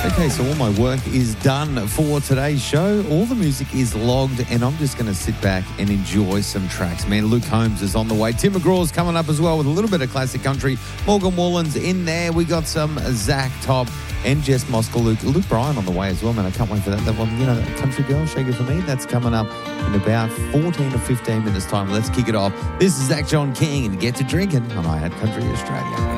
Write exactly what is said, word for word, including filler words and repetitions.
Okay, so all my work is done for today's show. All the music is logged, and I'm just going to sit back and enjoy some tracks. Man, Luke Holmes is on the way. Tim McGraw's coming up as well with a little bit of classic country. Morgan Wallen's in there. We got some Zach Top and Jess Mosker. Luke, Luke Bryan on the way as well, man. I can't wait for that. That one, you know, that Country Girl, Shake It For Me. That's coming up in about fourteen or fifteen minutes' time. Let's kick it off. This is Zach John King and Get to Drinking on I Had Country Australia.